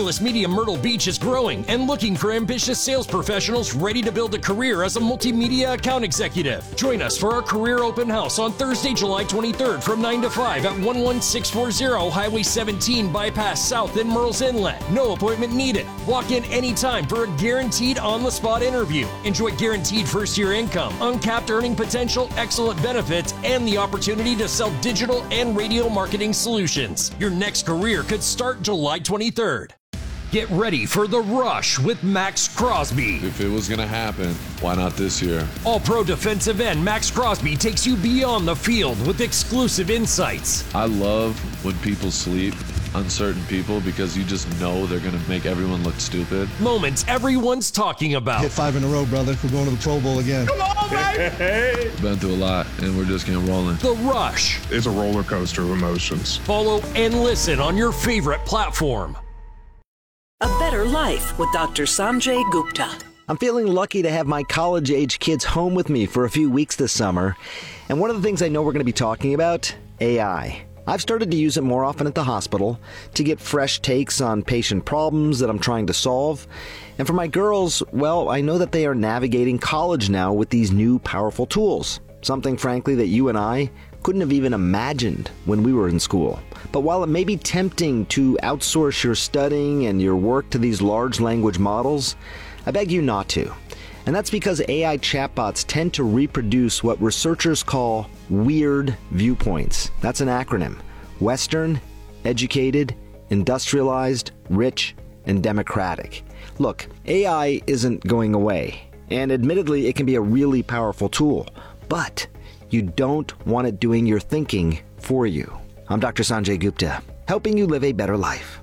Cumulus Media Myrtle Beach is growing and looking for ambitious sales professionals ready to build a career as a multimedia account executive. Join us for our career open house on Thursday, July 23rd from 9 to 5 at 11640 Highway 17 Bypass South in Murrells Inlet. No appointment needed. Walk in anytime for a guaranteed on-the-spot interview. Enjoy guaranteed first-year income, uncapped earning potential, excellent benefits, and the opportunity to sell digital and radio marketing solutions. Your next career could start July 23rd. Get ready for The Rush with Max Crosby. If it was going to happen, why not this year? All-pro defensive end Max Crosby takes you beyond the field with exclusive insights. I love when people sleep, uncertain people, because you just know they're going to make everyone look stupid. Moments everyone's talking about. Hit 5 in a row, brother. We're going to the Pro Bowl again. Come on, baby! Been through a lot, and we're just getting rolling. The Rush. It's a roller coaster of emotions. Follow and listen on your favorite platform. A Better Life with Dr. Sanjay Gupta. I'm feeling lucky to have my college-age kids home with me for a few weeks this summer. And one of the things I know we're going to be talking about, AI. I've started to use it more often at the hospital to get fresh takes on patient problems that I'm trying to solve. And for my girls, well, I know that they are navigating college now with these new powerful tools. Something, frankly, that you and I couldn't have even imagined when we were in school. But while it may be tempting to outsource your studying and your work to these large language models, I beg you not to. And that's because AI chatbots tend to reproduce what researchers call weird viewpoints. That's an acronym. Western, educated, industrialized, rich, and democratic. Look, AI isn't going away. And admittedly, it can be a really powerful tool. But you don't want it doing your thinking for you. I'm Dr. Sanjay Gupta, helping you live a better life.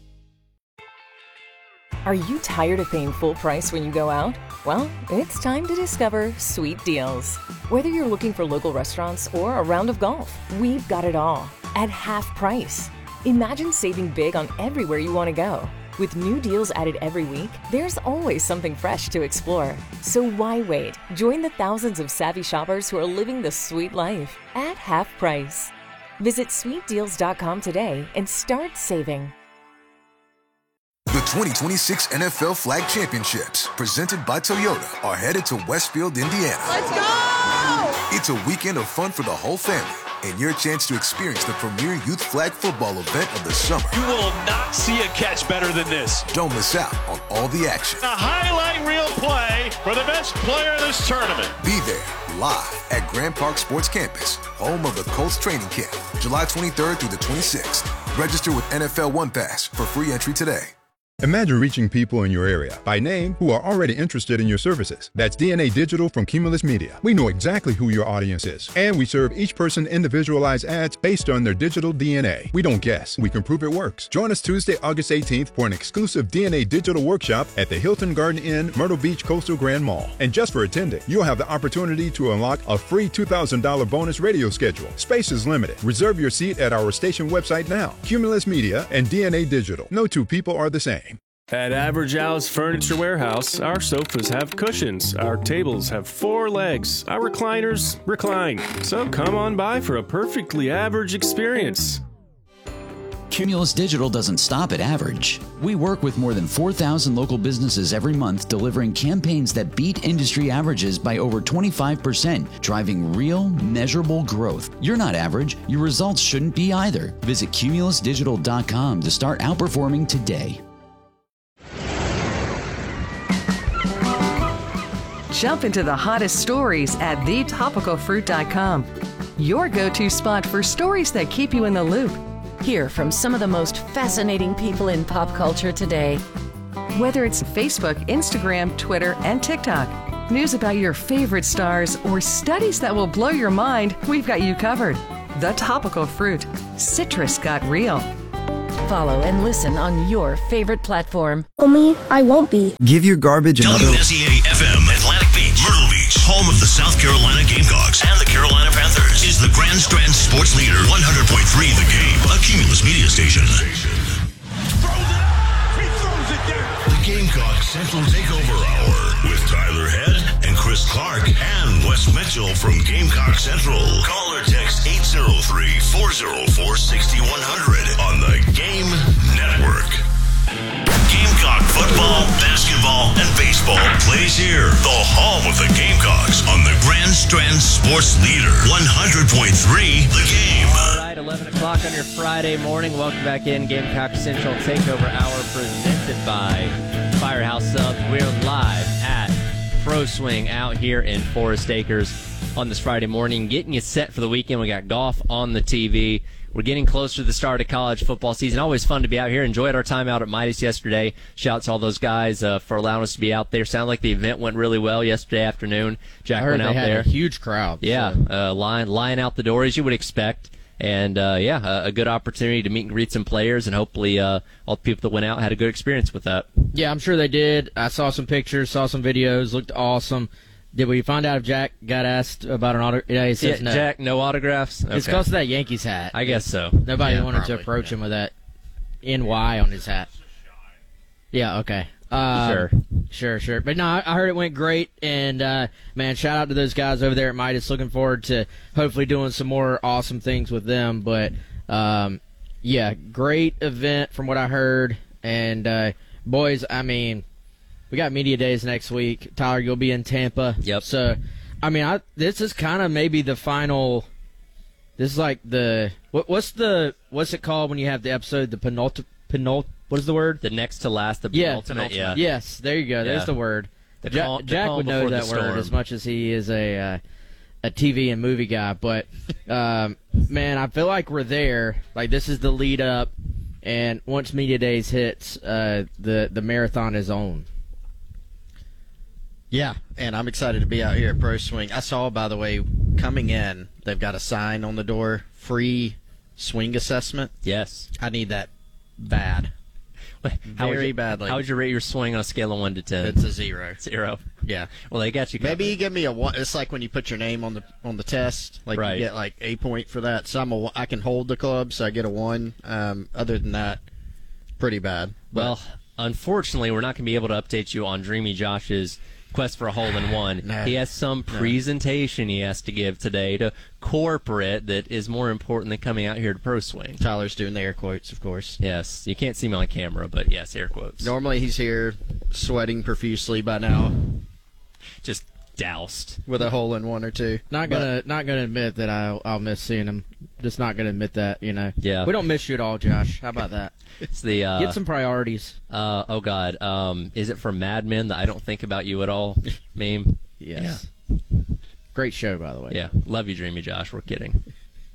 Are you tired of paying full price when you go out? Well, it's time to discover Sweet Deals. Whether you're looking for local restaurants or a round of golf, we've got it all at half price. Imagine saving big on everywhere you want to go. With new deals added every week, there's always something fresh to explore. So why wait? Join the thousands of savvy shoppers who are living the sweet life at half price. Visit sweetdeals.com today and start saving. The 2026 NFL Flag Championships, presented by Toyota, are headed to Westfield, Indiana. Let's go! It's a weekend of fun for the whole family and your chance to experience the premier youth flag football event of the summer. You will not see a catch better than this. Don't miss out on all the action. A highlight reel play for the best player in this tournament. Be there live at Grand Park Sports Campus, home of the Colts training camp, July 23rd through the 26th. Register with NFL One Pass for free entry today. Imagine reaching people in your area by name who are already interested in your services. That's DNA Digital from Cumulus Media. We know exactly who your audience is, and we serve each person individualized ads based on their digital DNA. We don't guess, we can prove it works. Join us Tuesday, August 18th for an exclusive DNA Digital workshop at the Hilton Garden Inn, Myrtle Beach Coastal Grand Mall. And just for attending, you'll have the opportunity to unlock a free $2,000 bonus radio schedule. Space is limited. Reserve your seat at our station website now. Cumulus Media and DNA Digital. No two people are the same. At Average Al's Furniture Warehouse, our sofas have cushions, our tables have 4 legs, our recliners recline. So come on by for a perfectly average experience. Cumulus Digital doesn't stop at average. We work with more than 4,000 local businesses every month, delivering campaigns that beat industry averages by over 25%, driving real, measurable growth. You're not average. Your results shouldn't be either. Visit cumulusdigital.com to start outperforming today. Jump into the hottest stories at thetopicalfruit.com. Your go-to spot for stories that keep you in the loop. Hear from some of the most fascinating people in pop culture today. Whether it's Facebook, Instagram, Twitter, and TikTok, news about your favorite stars, or studies that will blow your mind, we've got you covered. The Topical Fruit. Citrus got real. Follow and listen on your favorite platform. Only I won't be. Give your garbage another... WSEA-FM, Atlantic Beach, Myrtle Beach, home of the South Carolina Gamecocks and the Carolina Panthers, is the Grand Strand Sports Leader, 100.3 The Game, a Cumulus media station. The Gamecock Central Takeover Hour with Tyler Head and Chris Clark and Wes Mitchell from Gamecock Central. Call or text 803-404-6100 on the Game Network. plays here. The home of the Gamecocks on the Grand Strand Sports Leader, 100.3 The Game. All right, 11 o'clock on your Friday morning. Welcome back in. Gamecock Central Takeover Hour presented by Firehouse Subs. We're live at Pro Swing out here in Forest Acres on this Friday morning, getting you set for the weekend. We got golf on the TV. We're getting closer to the start of college football season. Always fun to be out here. Enjoyed our time out at Midas yesterday. Shout out to all those guys for allowing us to be out there. Sounded like the event went really well yesterday afternoon. Jack went out there. A huge crowd. Yeah, so. Line out the door as you would expect. And, a good opportunity to meet and greet some players, and hopefully all the people that went out had a good experience with that. Yeah, I'm sure they did. I saw some pictures, saw some videos, looked awesome. Did we find out if Jack got asked about an autograph? Yeah, he says no. Jack, no autographs? Okay. It's because of that Yankees hat. I guess so. Nobody wanted to approach him with that NY on his hat. Yeah, okay. Sure. But no, I heard it went great, and man, shout out to those guys over there at Midas. Looking forward to hopefully doing some more awesome things with them. But yeah, great event from what I heard. And boys, I mean, we got media days next week. Tyler, you'll be in Tampa. Yep. So, I mean, this is kind of maybe the final. This is like the what's it called when you have the episode, the penult. What is the word? The next to last, the penultimate. Yeah. Yes, there you go. There's the word. Jack would know that word as much as he is a TV and movie guy. But man, I feel like we're there. Like, this is the lead up, and once media days hits, the marathon is on. Yeah, and I'm excited to be out here at Pro Swing. I saw, by the way, coming in, they've got a sign on the door: free swing assessment. Yes, I need that bad. Very badly. How would you rate your swing on a scale of 1 to 10? It's a 0. 0. Yeah. Well, they got you covered. Maybe you give me a 1. It's like when you put your name on the test. Like, right. You get like a point for that. So I can hold the club, so I get a 1. Other than that, pretty bad. Well, unfortunately, we're not going to be able to update you on Dreamy Josh's quest for a hole-in-one. No. He has some presentation he has to give today to corporate that is more important than coming out here to Pro Swing. Tyler's doing the air quotes, of course. Yes, you can't see me on camera, but yes, air quotes. Normally he's here sweating profusely by now. Just doused with a hole-in-one or two. Not gonna admit that I'll miss seeing him. Just not gonna admit that, you know. Yeah. We don't miss you at all, Josh. How about that? It's the get some priorities. Oh God, is it from Mad Men, the I don't think about you at all meme? Yes. Yeah. Great show, by the way. Yeah, love you, Dreamy Josh. We're kidding.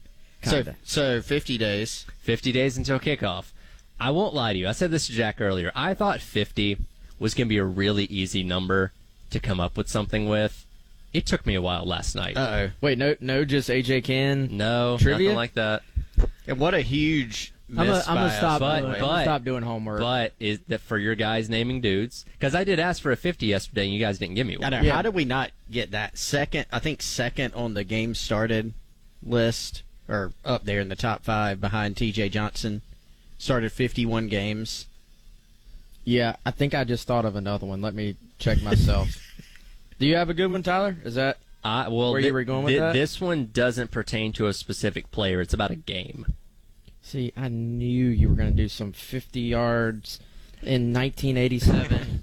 So 50 days. 50 days until kickoff. I won't lie to you. I said this to Jack earlier. I thought 50 was going to be a really easy number to come up with something with. It took me a while last night. Uh-oh. Wait, no, just AJ Can? No, trivia? Nothing like that. And what a huge miss. I'm gonna but stop doing homework. But is that for your guys naming dudes? Because I did ask for a 50 yesterday, and you guys didn't give me one. I know. Yeah. How did we not get that? Second on the game started list, or up there in the top 5 behind TJ Johnson. Started 51 games. Yeah, I think I just thought of another one. Let me check myself. Do you have a good one, Tyler? Is that where you were going with that? This one doesn't pertain to a specific player. It's about a game. See, I knew you were going to do some 50 yards in 1987.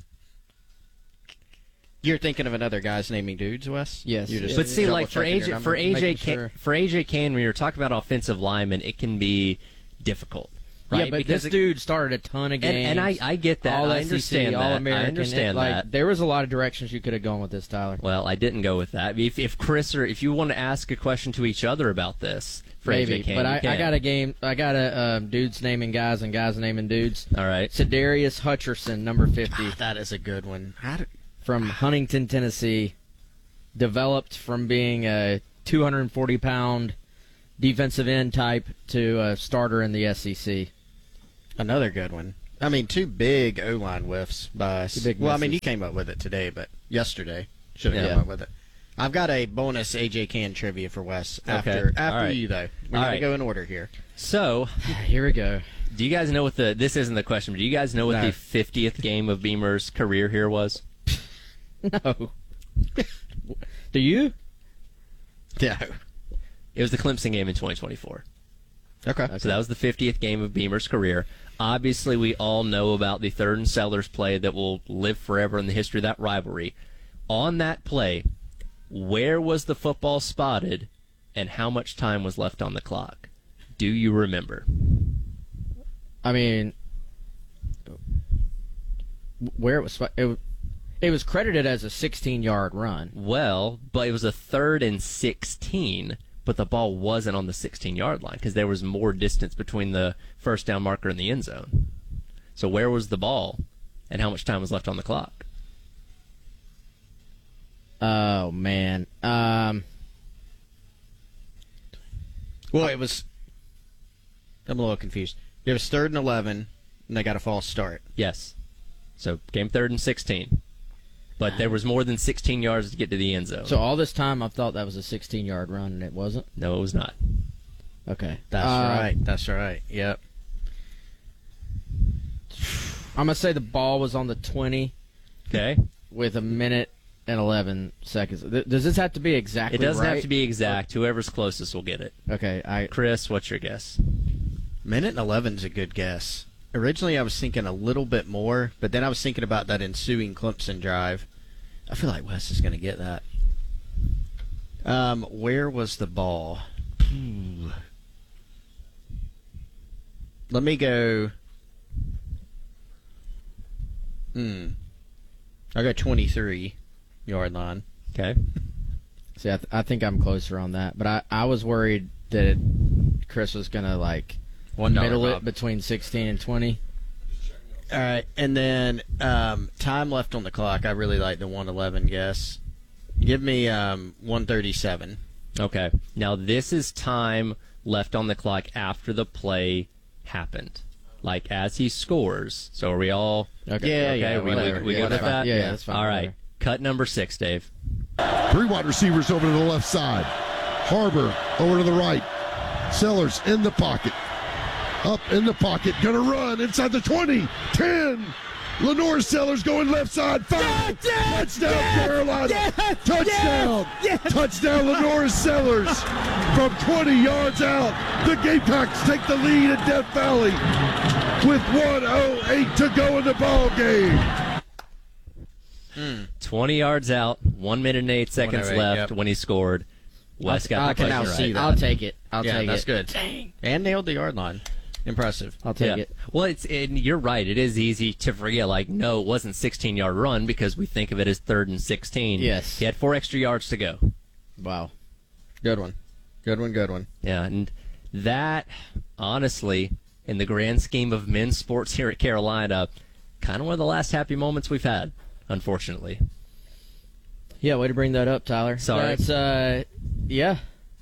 You're thinking of another guy's naming dudes, Wes? Yes. But see, like for AJ Can, when you're talking about offensive linemen, it can be difficult. Right? Yeah, but because this dude started a ton of games. And I get that. All I understand SEC, that. All American. I understand that. There was a lot of directions you could have gone with this, Tyler. Well, I didn't go with that. If Chris or if you want to ask a question to each other about this, for maybe. AJ Can, but I got a game. I got a dudes naming guys and guys naming dudes. All right. Sedarius Hutcherson, number 50. That is a good one. From Huntington, Tennessee, developed from being a 240-pound defensive end type to a starter in the SEC. Another good one. I mean, 2 big O-line whiffs by us. Well, I mean, you came up with it today, but yesterday should have come up with it. I've got a bonus AJ Can trivia for Wes after right. you, though. We're going to go in order here. So, here we go. Do you guys know what this isn't the question, but do you guys know what the 50th game of Beamer's career here was? No. Do you? No. It was the Clemson game in 2024. Okay. So that was the 50th game of Beamer's career. Obviously, we all know about the Third and Sellers play that will live forever in the history of that rivalry. On that play, where was the football spotted, and how much time was left on the clock? Do you remember? I mean, where it was it was credited as a 16-yard run. Well, but it was a 3rd and 16, but the ball wasn't on the 16-yard line because there was more distance between the first down marker and the end zone. So where was the ball, and how much time was left on the clock? Oh, man. Well, it was... I'm a little confused. It was 3rd and 11, and they got a false start. Yes. So game 3rd and 16. But there was more than 16 yards to get to the end zone. So all this time I thought that was a 16-yard run, and it wasn't? No, it was not. Okay. That's right. That's right. Yep. I'm going to say the ball was on the 20. Okay. With 1:11 seconds. Does this have to be exactly right? It doesn't have to be exact. Whoever's closest will get it. Okay. Chris, what's your guess? 1:11 is a good guess. Originally, I was thinking a little bit more, but then I was thinking about that ensuing Clemson drive. I feel like Wes is going to get that. Where was the ball? Let me go... I got 23-yard line. Okay. See, I think I'm closer on that, but I was worried that Chris was going to, like... middle it between 16 and 20. All right, and then time left on the clock. I really like the 1:11 guess. Give me 1:37. Okay. Now this is time left on the clock after the play happened, like as he scores. So are we all? Okay. Yeah. We good with that? Yeah, that's fine. All right. Cut number 6, Dave. 3 wide receivers over to the left side. Harbor over to the right. Sellers in the pocket. Up in the pocket, gonna run inside the 20, 10. Lenore Sellers going left side, 5. Touchdown, Carolina. Touchdown. Touchdown, Lenore Sellers. From 20 yards out, the Gamecocks take the lead at Death Valley with 1:08 to go in the ball game. 20 yards out, 1 minute and 8 seconds left when he scored. Wes got the question right. I'll take it. I'll take it. That's good. Dang. And nailed the yard line. Impressive. I'll take it. Well, and you're right. It is easy to forget, like, no, it wasn't 16-yard run because we think of it as 3rd and 16. Yes. He had 4 extra yards to go. Wow. Good one. Good one. Yeah, and that, honestly, in the grand scheme of men's sports here at Carolina, kind of one of the last happy moments we've had, unfortunately. Yeah, way to bring that up, Tyler. Sorry. That's, yeah.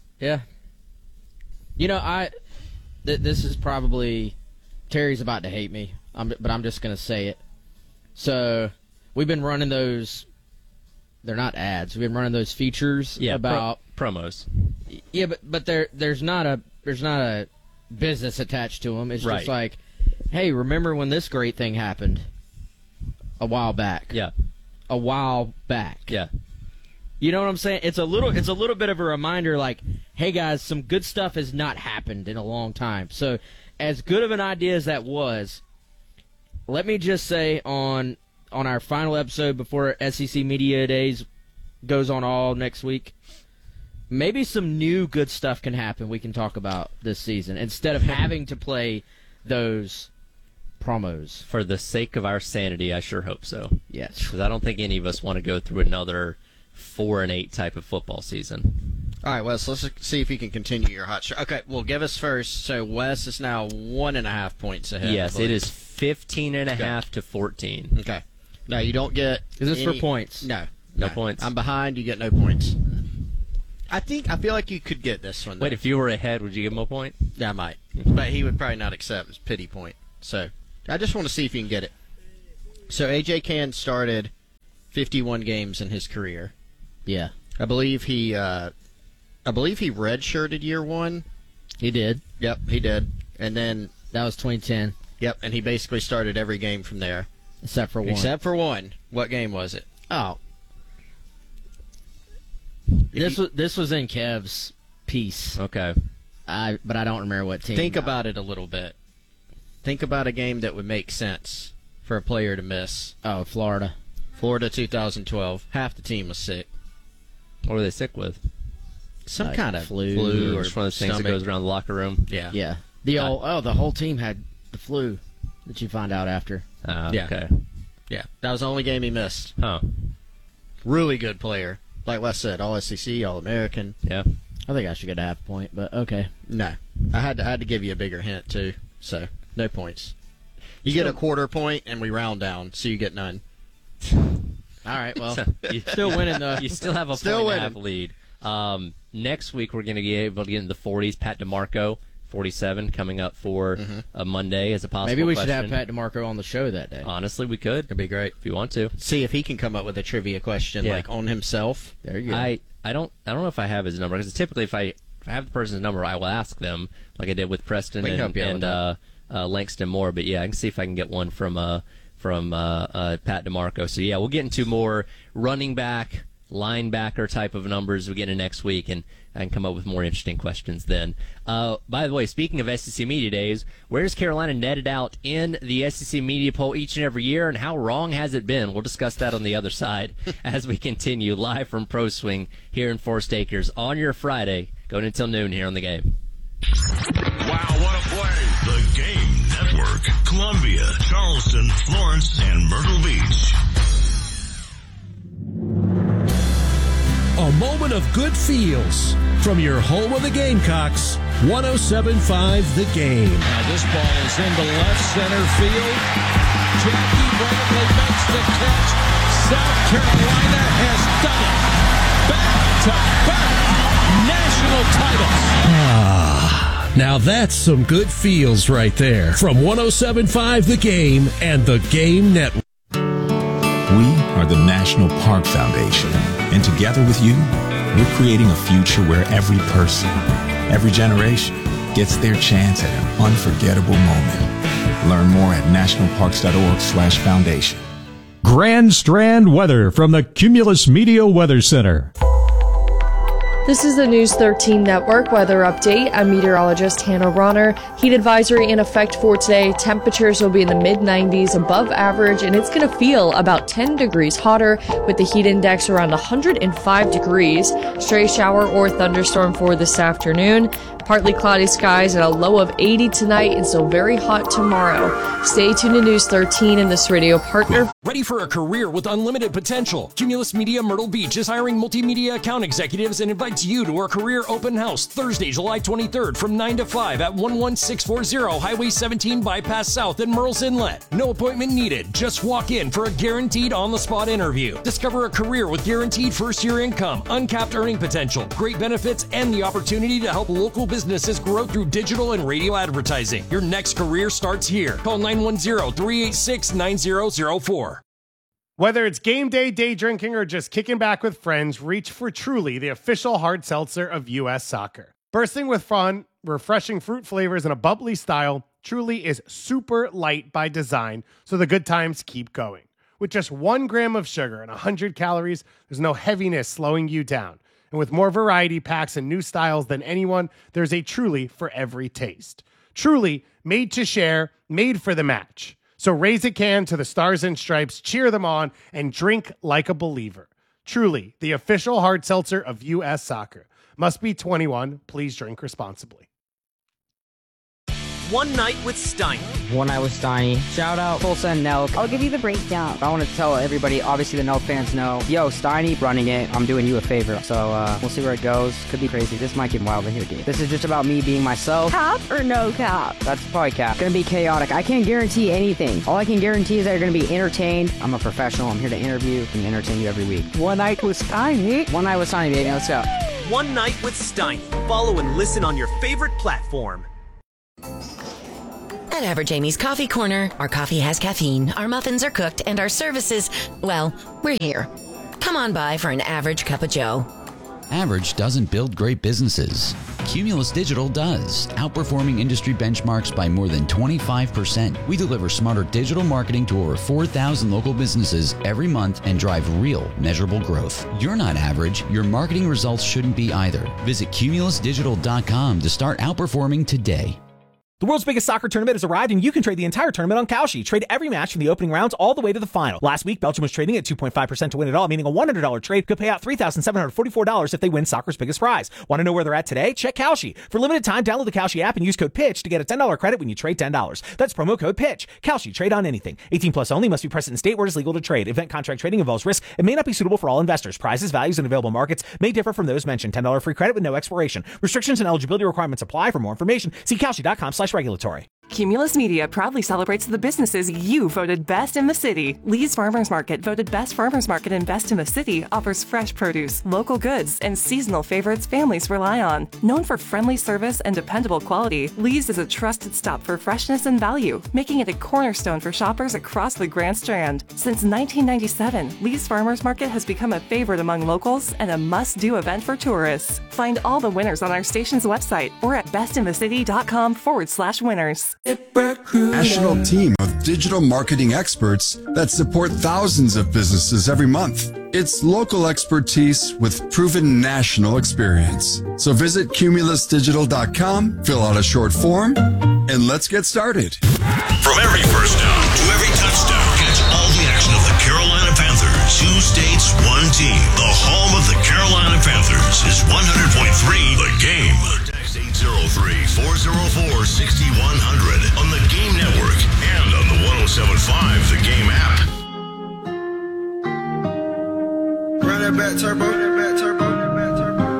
You know, this is probably... Terry's about to hate me, but I'm just going to say it. So, we've been running those... They're not ads. We've been running those features about... promos. Yeah, but there's not a business attached to them. It's just like, hey, remember when this great thing happened a while back? Yeah. A while back. Yeah. You know what I'm saying? It's a little bit of a reminder, like, hey guys, some good stuff has not happened in a long time. So, as good of an idea as that was, let me just say on our final episode before SEC Media Days goes on all next week, maybe some new good stuff can happen we can talk about this season instead of having to play those promos. For the sake of our sanity, I sure hope so. Yes. Because I don't think any of us want to go through another 4-8 type of football season. All right, Wes, let's see if you can continue your hot streak. Okay, well, give us first. So Wes is now 1.5 points ahead. Yes, it is 15.5 to 14. Okay. Now, you don't get... Is this for points? No points. I'm behind. You get no points. I feel like you could get this one. Wait, if you were ahead, would you give him a point? Yeah, I might. But he would probably not accept his pity point. So, I just want to see if you can get it. So, A.J. Cann started 51 games in his career. Yeah. I believe he redshirted year 1. He did. Yep, he did. And then... That was 2010. Yep, and he basically started every game from there. Except for one. Except for one. What game was it? Oh. This was in Kev's piece. Okay. but I don't remember what team. Think about it a little bit. Think about a game that would make sense for a player to miss. Oh, Florida. Florida 2012. Half the team was sick. What were they sick with? Some kind of flu or just one of those things that goes around the locker room. Yeah. Yeah. The whole team had the flu that you find out after. Yeah. Okay. Yeah. That was the only game he missed. Huh. Really good player. Like Les said, all SEC, all American. Yeah. I think I should get a half point, but okay. No. I had to give you a bigger hint too. So, no points. You get a quarter point and we round down, so you get none. All right, well, you're still winning though. You still have a point and a half lead. Next week we're going to be able to get in the 40s. Pat DeMarco, 47, coming up for a Monday as a possible Maybe we question. should have Pat DeMarco on the show that day. Honestly, we could. It'd be great if you want to. See if he can come up with a trivia question like on himself. There you go. I don't know if I have his number, because typically if I have the person's number, I will ask them, like I did with Preston and Langston Moore. But yeah, I can see if I can get one from Pat DeMarco. So yeah, we'll get into more running back, linebacker type of numbers we get into next week, and I can come up with more interesting questions then. By the way, speaking of SEC Media Days, where's Carolina netted out in the SEC Media Poll each and every year, and how wrong has it been? We'll discuss that on the other side as we continue live from Pro Swing here in Forest Acres on your Friday, going until noon here on The Game. Wow, what a play! The Game Network, Columbia, Charleston, Florence, and Myrtle Beach. A moment of good feels from your home of the Gamecocks, 107.5 The Game. Now this ball is into left center field. Jackie Bradley makes the catch. South Carolina has done it. Back-to-back national titles. Now that's some good feels right there. From 107.5 The Game and The Game Network. We are the National Park Foundation, and together with you, we're creating a future where every person, every generation, gets their chance at an unforgettable moment. Learn more at nationalparks.org/foundation. Grand Strand weather from the Cumulus Media Weather Center. This is the News 13 Network weather update. I'm meteorologist Hannah Ronner. Heat advisory in effect for today. Temperatures will be in the mid-90s, above average, and it's going to feel about 10 degrees hotter with the heat index around 105 degrees. Stray shower or thunderstorm for this afternoon. Partly cloudy skies and a low of 80 tonight and still very hot tomorrow. Stay tuned to News 13 and this radio partner. Ready for a career with unlimited potential? Cumulus Media Myrtle Beach is hiring multimedia account executives and invites you to our career open house Thursday, July 23rd from 9 to 5 at 11640 Highway 17 Bypass South in Merle's Inlet. No appointment needed. Just walk in for a guaranteed on-the-spot interview. Discover a career with guaranteed first-year income, uncapped earning potential, great benefits, and the opportunity to help local businesses grow through digital and radio advertising. Your next career starts here. Call 910-386-9004. Whether it's game day, day drinking, or just kicking back with friends, reach for Truly, the official hard seltzer of U.S. Soccer. Bursting with fun, refreshing fruit flavors, and a bubbly style, Truly is super light by design, so the good times keep going. With just 1 gram of sugar and 100 calories, there's no heaviness slowing you down. And with more variety packs and new styles than anyone, there's a Truly for every taste. Truly, made to share, made for the match. So raise a can to the Stars and Stripes, cheer them on, and drink like a believer. Truly, the official hard seltzer of U.S. Soccer. Must be 21. Please drink responsibly. One Night with Steiny. One Night with Steiny. Shout out Tulsa and Nelk. I'll give you the breakdown. I want to tell everybody, obviously the Nelk fans know, yo, Steiny running it. I'm doing you a favor. So we'll see where it goes. Could be crazy. This might get wild in here, dude. This is just about me being myself. Cap or no cap? That's probably cap. It's going to be chaotic. I can't guarantee anything. All I can guarantee is that you're going to be entertained. I'm a professional. I'm here to interview and entertain you every week. One Night with Steiny. One Night with Steiny, baby. Let's go. One Night with Steiny. Follow and listen on your favorite platform. At Average Amy's Coffee Corner, our coffee has caffeine, our muffins are cooked, and our services, well, we're here. Come on by for an average cup of joe. Average doesn't build great businesses. Cumulus Digital does, outperforming industry benchmarks by more than 25%. We deliver smarter digital marketing to over 4,000 local businesses every month and drive real, measurable growth. You're not average. Your marketing results shouldn't be either. Visit cumulusdigital.com to start outperforming today. The world's biggest soccer tournament has arrived, and you can trade the entire tournament on Kalshi. Trade every match from the opening rounds all the way to the final. Last week, Belgium was trading at 2.5% to win it all, meaning a $100 trade could pay out $3,744 if they win soccer's biggest prize. Want to know where they're at today? Check Kalshi. For limited time, download the Kalshi app and use code PITCH to get a $10 credit when you trade $10. That's promo code PITCH. Kalshi. Trade on anything. 18 plus only. Must be present in state where it is legal to trade. Event contract trading involves risk and may not be suitable for all investors. Prizes, values, and available markets may differ from those mentioned. $10 free credit with no expiration. Restrictions and eligibility requirements apply. For more information, see kalshi.com/regulatory. Cumulus Media proudly celebrates the businesses you voted best in the city. Lee's Farmers Market, voted best farmers market and best in the city, offers fresh produce, local goods, and seasonal favorites families rely on. Known for friendly service and dependable quality, Lee's is a trusted stop for freshness and value, making it a cornerstone for shoppers across the Grand Strand. Since 1997, Lee's Farmers Market has become a favorite among locals and a must-do event for tourists. Find all the winners on our station's website or at bestinthecity.com/winners. National team of digital marketing experts that support thousands of businesses every month. It's local expertise with proven national experience. So visit cumulusdigital.com, fill out a short form, and let's get started. From every first down to every touchdown, catch all the action of the Carolina Panthers. 2 states, 1 team. The home of the Carolina Panthers is 100.3 The Game. Text 803-404-6100 on the Game Network and on the 107.5 The Game app. Run that back turbo, that back turbo, that back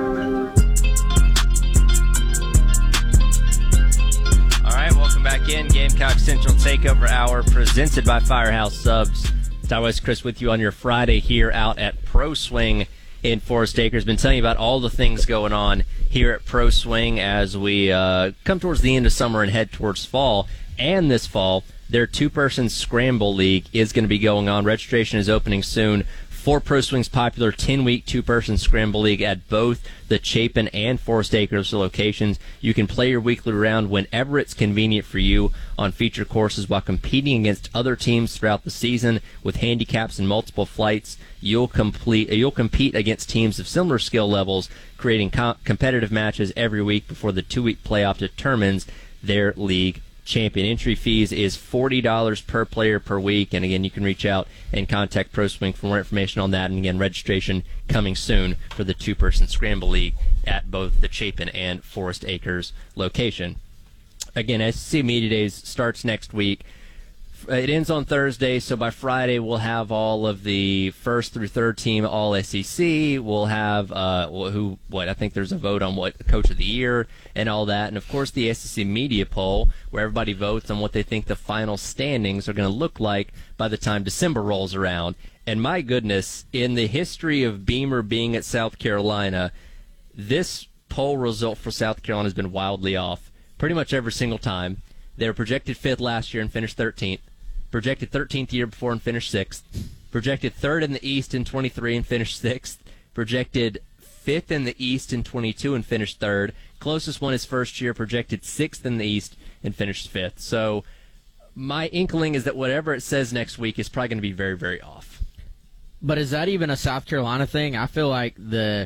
turbo. All right, welcome back in. Gamecock Central Takeover Hour presented by Firehouse Subs. Ty West, Chris with you on your Friday here out at Pro Swing in Forest Acres. Been telling you about all the things going on here at Pro Swing as we come towards the end of summer and head towards fall. And this fall, their two-person Scramble League is going to be going on. Registration is opening soon for Pro Swing's popular 10-week two-person Scramble League at both the Chapin and Forest Acres locations. You can play your weekly round whenever it's convenient for you on feature courses while competing against other teams throughout the season with handicaps and multiple flights. You'll compete against teams of similar skill levels, creating competitive matches every week before the 2-week playoff determines their league champion. Entry fees is $40 per player per week, and again, you can reach out and contact Pro Swing for more information on that. And again, registration coming soon for the two-person Scramble League at both the Chapin and Forest Acres location. Again, SEC Media Days starts next week. It ends on Thursday, so by Friday we'll have all of the first through third team all SEC. We'll have I think there's a vote on what Coach of the Year and all that, and of course the SEC Media Poll, where everybody votes on what they think the final standings are going to look like by the time December rolls around. And my goodness, in the history of Beamer being at South Carolina, this poll result for South Carolina has been wildly off pretty much every single time. They were projected 5th last year and finished 13th. Projected 13th the year before and finished 6th. Projected 3rd in the East in 23 and finished 6th. Projected 5th in the East in 22 and finished 3rd. Closest one is first year, projected 6th in the East and finished 5th. So my inkling is that whatever it says next week is probably going to be very, very off. But is that even a South Carolina thing? I feel like the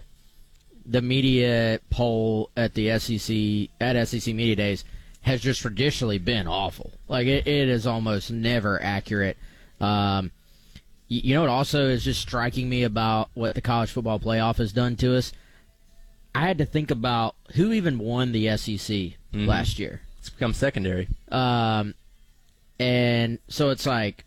media poll at the SEC Media Days has just traditionally been awful. Like, it is almost never accurate. You know what also is just striking me about what the college football playoff has done to us? I had to think about who even won the SEC last year. It's become secondary. And so it's like,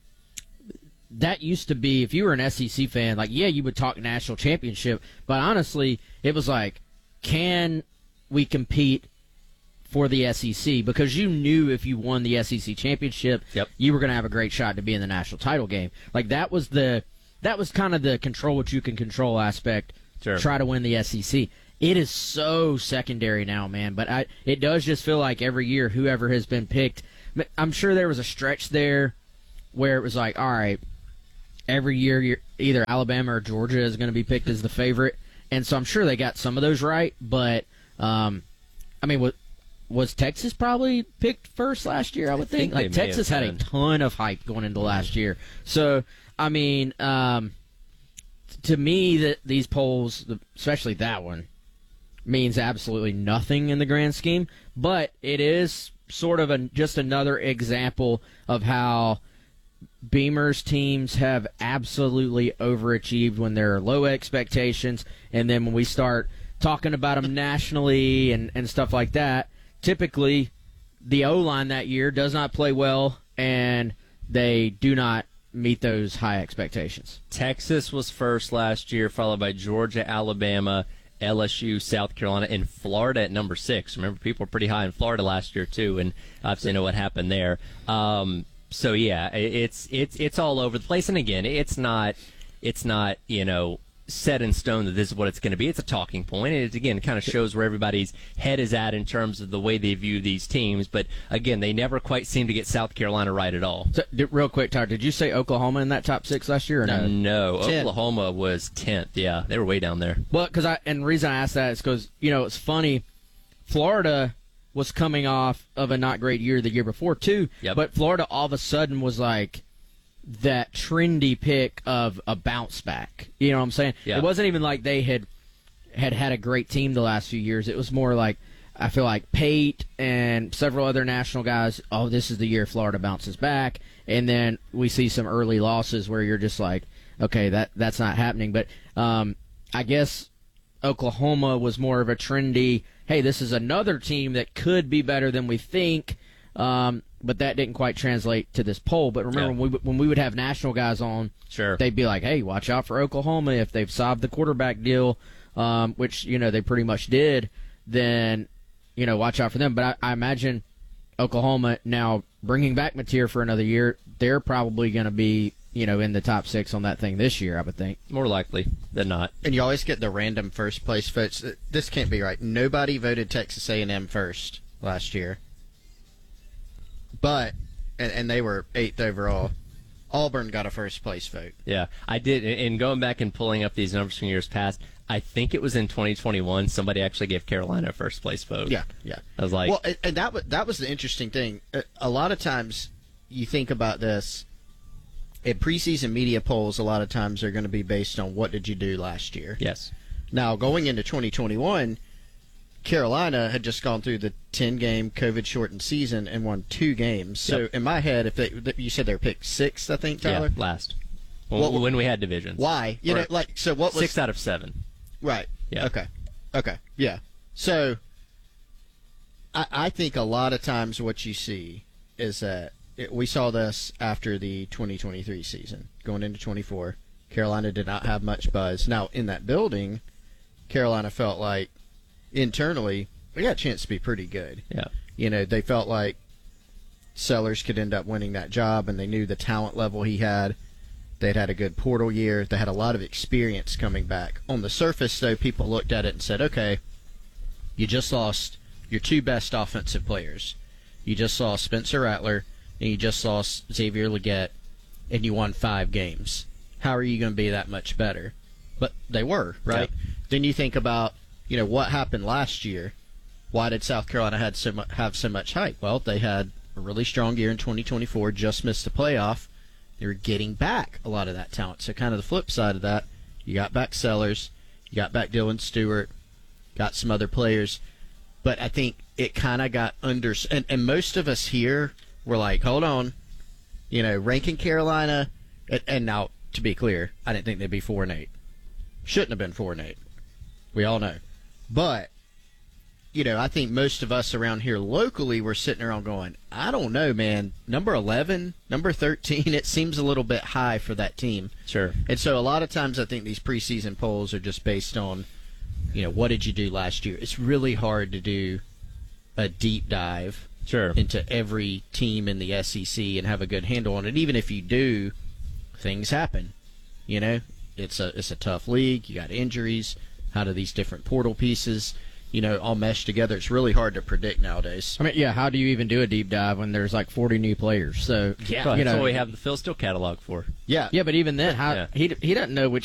that used to be, if you were an SEC fan, like, yeah, you would talk national championship, but honestly, it was like, can we compete for the SEC? Because you knew if you won the SEC championship, you were going to have a great shot to be in the national title game. Like, that was kind of the control what you can control aspect. Sure. Try to win the SEC. It is so secondary now, man. But it does just feel like every year, whoever has been picked, I'm sure there was a stretch there where it was like, all right, every year either Alabama or Georgia is going to be picked as the favorite. And so I'm sure they got some of those right, but I mean, was Texas probably picked first last year? I would think. Like Texas had a ton of hype going into last year. So, I mean, to me, that these polls, especially that one, means absolutely nothing in the grand scheme. But it is sort of just another example of how Beamer's teams have absolutely overachieved when there are low expectations, and then when we start talking about them nationally and stuff like that, typically the O-line that year does not play well, and they do not meet those high expectations. Texas was first last year, followed by Georgia, Alabama, LSU, South Carolina, and Florida at number 6. Remember, people were pretty high in Florida last year, too, and obviously know what happened there. So, yeah, it's all over the place. And, again, it's not set in stone that this is what it's going to be. It's a talking point. It, again, kind of shows where everybody's head is at in terms of the way they view these teams. But, again, they never quite seem to get South Carolina right at all. So, real quick, Tyler, did you say Oklahoma in that top 6 last year or no? No, Oklahoma was 10th. Yeah, they were way down there. Well, and the reason I asked that is because, it's funny. Florida was coming off of a not great year the year before, too. Yep. But Florida all of a sudden was like that trendy pick of a bounce back. You know what I'm saying? Yeah. It wasn't even like they had a great team the last few years. It was more like, I feel like Pate and several other national guys, this is the year Florida bounces back. And then we see some early losses where you're just like, okay, that's not happening. But I guess Oklahoma was more of a trendy, hey, this is another team that could be better than we think. But that didn't quite translate to this poll. But remember, when we would have national guys on, sure, they'd be like, hey, watch out for Oklahoma. If they've solved the quarterback deal, which, they pretty much did, then, watch out for them. But I imagine Oklahoma now bringing back Mateer for another year, they're probably going to be, in the top 6 on that thing this year, I would think. More likely than not. And you always get the random first-place votes. This can't be right. Nobody voted Texas A&M first last year. But, and they were 8th overall, Auburn got a first-place vote. Yeah, I did. And going back and pulling up these numbers from years past, I think it was in 2021 somebody actually gave Carolina a first-place vote. Yeah. I was like... Well, and that was the interesting thing. A lot of times you think about this, in preseason media polls, a lot of times they're going to be based on what did you do last year. Yes. Now, going into 2021... Carolina had just gone through the 10-game COVID-shortened season and won 2 games. So in my head, if you said they were picked 6th, I think, Tyler? Yeah, last. When we had divisions. Why? So what was 6 out of 7? Right. Yeah. Okay. Yeah. So I think a lot of times what you see is that we saw this after the 2023 season, going into 24. Carolina did not have much buzz. Now, in that building, Carolina felt like internally, we got a chance to be pretty good. Yeah. They felt like Sellers could end up winning that job, and they knew the talent level he had. They'd had a good portal year. They had a lot of experience coming back. On the surface, though, people looked at it and said, okay, you just lost your 2 best offensive players. You just lost Spencer Rattler, and you just lost Xavier Legette, and you won 5 games. How are you going to be that much better? But they were, right? Yep. Then you think about what happened last year. Why did South Carolina have so much hype? Well, they had a really strong year in 2024, just missed the playoff. They were getting back a lot of that talent. So kind of the flip side of that, you got back Sellers, you got back Dylan Stewart, got some other players. But I think it kind of got under... And most of us here were like, hold on, ranking Carolina... And now, to be clear, I didn't think they'd be 4-8. Shouldn't have been 4-8. We all know. But, I think most of us around here locally were sitting around going, I don't know, man. Number 11, number 13, it seems a little bit high for that team. Sure. And so a lot of times I think these preseason polls are just based on, what did you do last year? It's really hard to do a deep dive into every team in the SEC and have a good handle on it. Even if you do, things happen. It's a tough league. You got injuries. How do these different portal pieces, all mesh together? It's really hard to predict nowadays. I mean, yeah, how do you even do a deep dive when there's like 40 new players? So that's what we have the Phil Steele catalog for. Yeah, but even then, he doesn't know which